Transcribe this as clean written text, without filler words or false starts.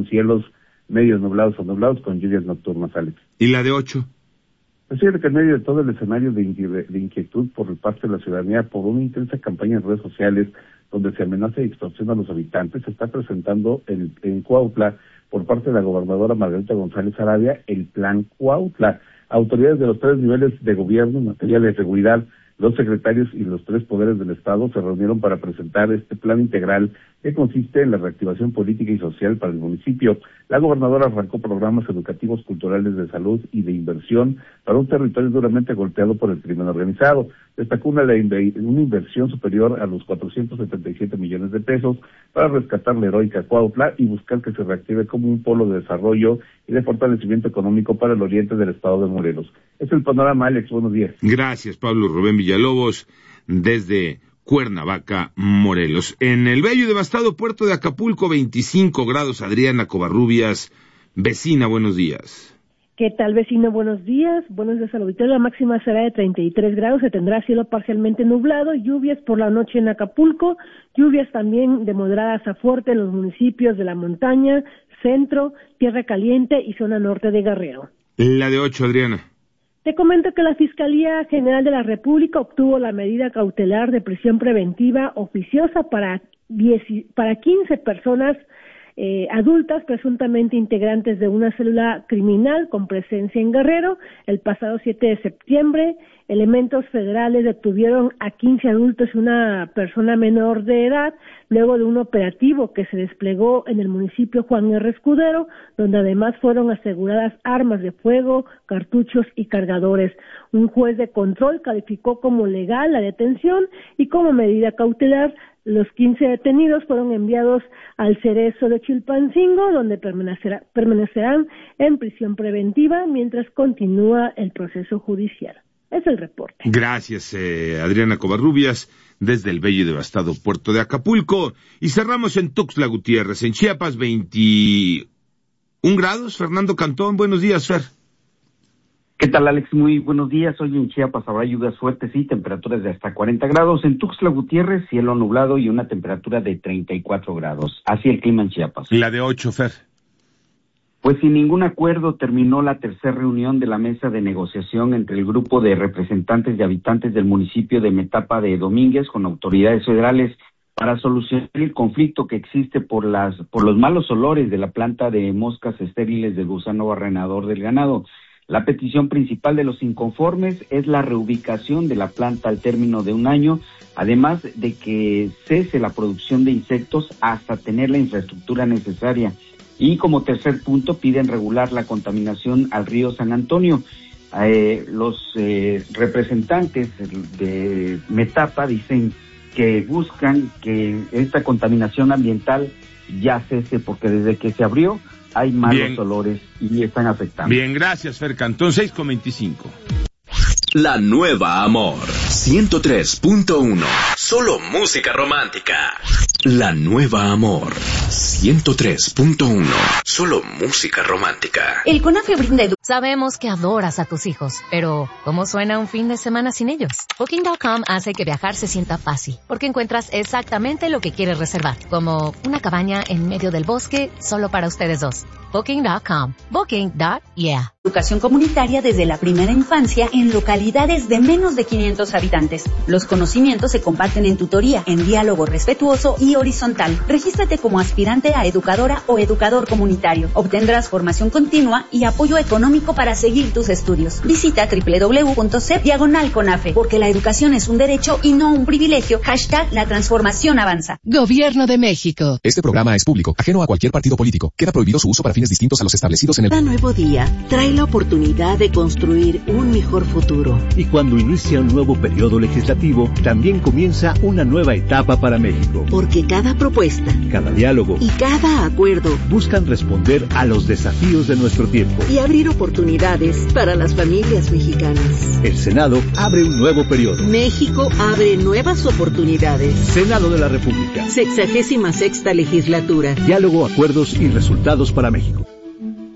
con cielos medios nublados o nublados con lluvias nocturnas, Alex. ¿Y la de 8? Es cierto que en medio de todo el escenario de inquietud por parte de la ciudadanía por una intensa campaña en redes sociales donde se amenaza y extorsiona a los habitantes, se está presentando en Cuautla, por parte de la gobernadora Margarita González Arabia, el Plan Cuautla. Autoridades de los 3 niveles de gobierno en materia de seguridad, los secretarios y los 3 poderes del Estado se reunieron para presentar este plan integral que consiste en la reactivación política y social para el municipio. La gobernadora arrancó programas educativos, culturales, de salud y de inversión para un territorio duramente golpeado por el crimen organizado. Destacó una inversión superior a los 477 millones de pesos para rescatar la heroica Cuautla y buscar que se reactive como un polo de desarrollo y de fortalecimiento económico para el oriente del estado de Morelos. Es el panorama, Alex. Buenos días. Gracias, Pablo Rubén Villalobos, desde Cuernavaca, Morelos. En el bello y devastado puerto de Acapulco, 25 grados. Adriana Covarrubias, vecina, buenos días. ¿Qué tal, vecino? Buenos días al auditorio. La máxima será de 33 grados, se tendrá cielo parcialmente nublado, lluvias por la noche en Acapulco, lluvias también de moderadas a fuerte en los municipios de La Montaña, Centro, Tierra Caliente y zona norte de Guerrero. La de 8, Adriana. Te comento que la Fiscalía General de la República obtuvo la medida cautelar de prisión preventiva oficiosa para 15 personas adultas presuntamente integrantes de una célula criminal con presencia en Guerrero. El pasado 7 de septiembre, elementos federales detuvieron a 15 adultos y una persona menor de edad, luego de un operativo que se desplegó en el municipio Juan R. Escudero, donde además fueron aseguradas armas de fuego, cartuchos y cargadores. Un juez de control calificó como legal la detención y como medida cautelar los 15 detenidos fueron enviados al Cerezo de Chilpancingo, donde permanecerán en prisión preventiva mientras continúa el proceso judicial. Es el reporte. Gracias, Adriana Covarrubias, desde el bello y devastado puerto de Acapulco. Y cerramos en Tuxtla Gutiérrez, en Chiapas, 21 grados. Fernando Cantón, buenos días, Fer. ¿Qué tal, Alex? Muy buenos días. Hoy en Chiapas habrá lluvias fuertes y temperaturas de hasta 40 grados. En Tuxtla Gutiérrez, cielo nublado y una temperatura de 34 grados. Así el clima en Chiapas. La de 8, Fer. Pues sin ningún acuerdo terminó la tercera reunión de la mesa de negociación entre el grupo de representantes y habitantes del municipio de Metapa de Domínguez con autoridades federales para solucionar el conflicto que existe por los malos olores de la planta de moscas estériles del gusano barrenador del ganado. La petición principal de los inconformes es la reubicación de la planta al término de un año, además de que cese la producción de insectos hasta tener la infraestructura necesaria. Y como tercer punto piden regular la contaminación al río San Antonio. Los representantes de Metapa dicen que buscan que esta contaminación ambiental ya cese porque desde que se abrió hay malos olores y están afectando. Bien, gracias, Fer Cantón, 6:25. La nueva Amor, 103.1. Solo música romántica. La nueva Amor, 103.1. Solo música romántica. El CONAFE brinda Sabemos que adoras a tus hijos, pero ¿cómo suena un fin de semana sin ellos? Booking.com hace que viajar se sienta fácil, porque encuentras exactamente lo que quieres reservar, como una cabaña en medio del bosque solo para ustedes dos. Booking.com. Booking.yeah. Educación comunitaria desde la primera infancia en localidades de menos de 500 habitantes. Los conocimientos se comparten en tutoría, en diálogo respetuoso y horizontal. Regístrate como aspirante a educadora o educador comunitario. Obtendrás formación continua y apoyo económico para seguir tus estudios. Visita www.cep/CONAFE, porque la educación es un derecho y no un privilegio. #La transformación avanza. Gobierno de México. Este programa es público, ajeno a cualquier partido político. Queda prohibido su uso para fines distintos a los establecidos en el... Cada nuevo día trae la oportunidad de construir un mejor futuro. Y cuando inicia un nuevo periodo legislativo, también comienza una nueva etapa para México. Porque cada propuesta, cada diálogo y cada acuerdo buscan responder a los desafíos de nuestro tiempo y abrir oportunidades para las familias mexicanas. El Senado abre un nuevo periodo. México abre nuevas oportunidades. Senado de la República. 66ª legislatura. Diálogo, acuerdos y resultados para México.